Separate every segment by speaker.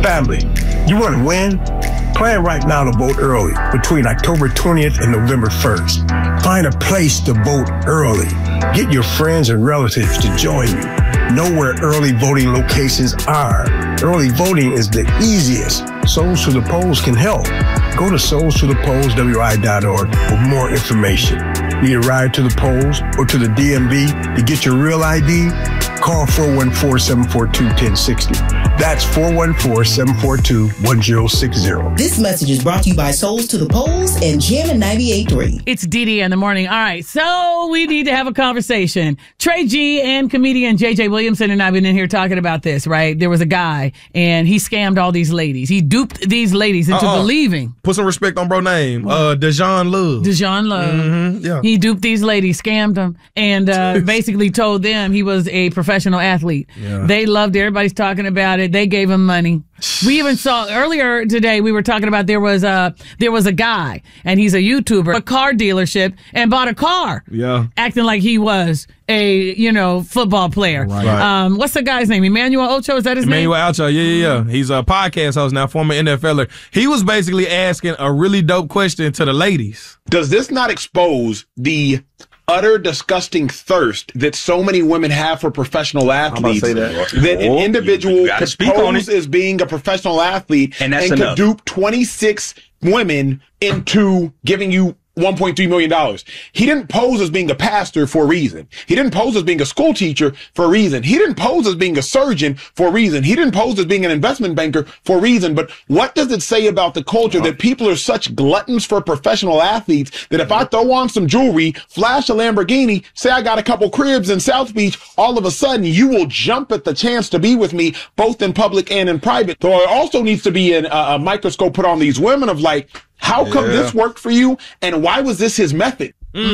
Speaker 1: Family, you want to win? Plan right now to vote early between October 20th and November 1st. Find a place to vote early. Get your friends and relatives to join you. Know where early voting locations are. Early voting is the easiest. Souls to the Polls can help. Go to soulstothepollswi.org for more information. Need a ride to the polls or to the DMV to get your real ID? Call 414-742-1060. That's 414-742-1060.
Speaker 2: This message is brought to you by Souls to the Polls and Jammin' 98.3.
Speaker 3: It's DD in the morning. All right, so we need to have a conversation. Trey G and comedian JJ Williamson and I have been in here talking about this, right? There was a guy, and he scammed all these ladies. He duped these ladies into believing.
Speaker 4: Put some respect on bro name. Dejan Love.
Speaker 3: Dejan Love.
Speaker 4: Mm-hmm, yeah.
Speaker 3: He duped these ladies, scammed them, and basically told them he was a professional athlete. Yeah. They loved it. Everybody's talking about it. They gave him money. We even saw earlier today, we were talking about there was a guy, and he's a YouTuber, a car dealership, and bought a car. Yeah. Acting like he was a, football player. Right. What's the guy's name? Emmanuel Ocho, is that his name?
Speaker 4: Emmanuel Ocho, yeah. He's a podcast host now, former NFLer. He was basically asking a really dope question to the ladies.
Speaker 5: Does this not expose the utter disgusting thirst that so many women have for professional athletes, that an individual could pose as being a professional athlete and could dupe 26 women into giving you $1.3 million. He didn't pose as being a pastor for a reason. He didn't pose as being a school teacher for a reason. He didn't pose as being a surgeon for a reason. He didn't pose as being an investment banker for a reason. But what does it say about the culture that people are such gluttons for professional athletes that if I throw on some jewelry, flash a Lamborghini, say I got a couple cribs in South Beach, all of a sudden you will jump at the chance to be with me both in public and in private. So there also needs to be a microscope put on these women of like, how come this worked for you, and why was this his method?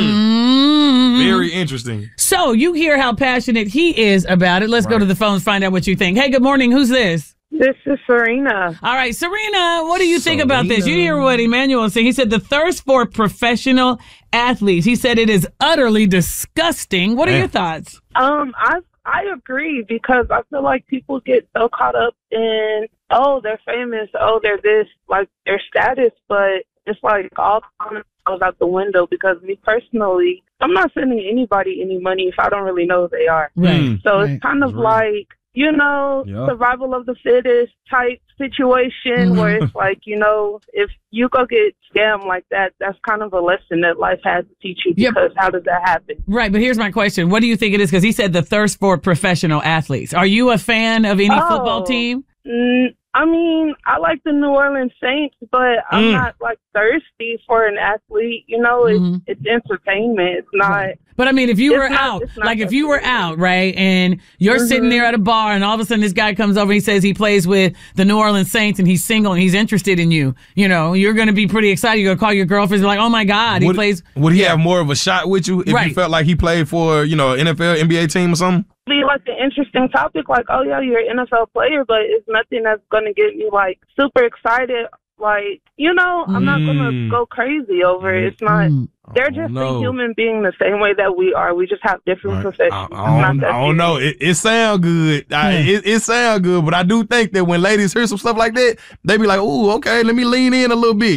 Speaker 4: Very interesting.
Speaker 3: So you hear how passionate he is about it. Let's go to the phones, find out what you think. Hey, good morning. Who's this?
Speaker 6: This is Serena.
Speaker 3: All right, Serena, what do you think about this? You hear what Emmanuel said. He said the thirst for professional athletes. He said it is utterly disgusting. What are your thoughts?
Speaker 6: I agree, because I feel like people get so caught up in, oh, they're famous, oh, they're this, like their status, but it's like all kind of goes out the window, because me personally, I'm not sending anybody any money if I don't really know who they are.
Speaker 3: Right.
Speaker 6: So it's kind of like, survival of the fittest type situation where it's like, if you go get scammed like that, that's kind of a lesson that life has to teach you, because how does that happen? Right,
Speaker 3: but here's my question. What do you think it is? Because he said the thirst for professional athletes. Are you a fan of any football team?
Speaker 6: I mean, I like the New Orleans Saints, but I'm not like thirsty for an athlete. It's entertainment. It's not.
Speaker 3: But I mean, if you were out, right, and you're sitting there at a bar, and all of a sudden this guy comes over and he says he plays with the New Orleans Saints and he's single and he's interested in you, you're going to be pretty excited. You're going to call your girlfriend and be like, oh my God, he plays.
Speaker 4: Would he have more of a shot with you if you felt like he played for, NFL, NBA team or something?
Speaker 6: Be like an interesting topic, like, oh yeah, you're an NFL player, but it's nothing that's going to get me like super excited. Like, I'm not going to go crazy over it. It's not. They're just a human being the same way that we are. We just have different professions.
Speaker 4: I don't know. It sounds good. It sounds good, but I do think that when ladies hear some stuff like that, they be like, "Ooh, okay, let me lean in a little bit."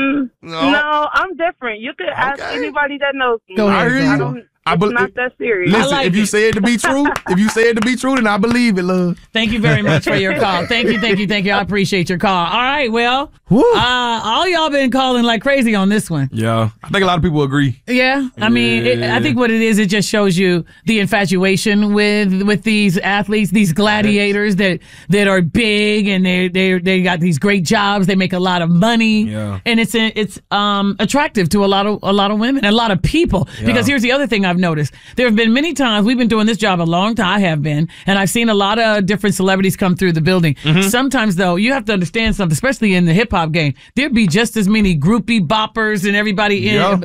Speaker 6: No, I'm different. You could ask anybody that knows me.
Speaker 3: Go ahead.
Speaker 6: It's not that serious.
Speaker 4: Listen, if you say it to be true, then I believe it, love.
Speaker 3: Thank you very much for your call. Thank you. I appreciate your call. All right, well, all y'all been calling like crazy on this one.
Speaker 4: Yeah, I think a lot of people agree.
Speaker 3: Yeah, I mean, I think what it is, it just shows you the infatuation with these athletes, these gladiators that are big and they got these great jobs. They make a lot of money, and it's attractive to a lot of women and a lot of people. Because here's the other thing I've noticed. There have been many times, we've been doing this job a long time, I have been, and I've seen a lot of different celebrities come through the building. Sometimes, though, you have to understand something, especially in the hip-hop game, there'd be just as many groupie boppers and everybody